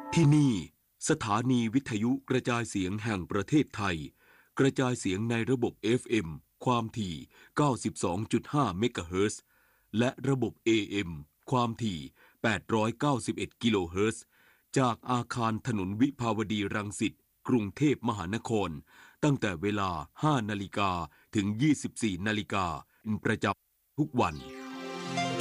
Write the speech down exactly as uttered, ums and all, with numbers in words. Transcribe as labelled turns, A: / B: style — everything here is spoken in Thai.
A: ที่นี่สถานีวิทยุกระจายเสียงแห่งประเทศไทยกระจายเสียงในระบบ เอฟ เอ็ม ความถี่ เก้าสิบสองจุดห้า เมกะเฮิรตซ์และระบบ เอ เอ็ม ความถี่ แปดร้อยเก้าสิบเอ็ด กิโลเฮิรตซ์จากอาคารถนนวิภาวดีรังสิตกรุงเทพมหานครตั้งแต่เวลา ห้า นาฬิกาถึง ยี่สิบสี่ นาฬิกาเป็นประจำทุกวัน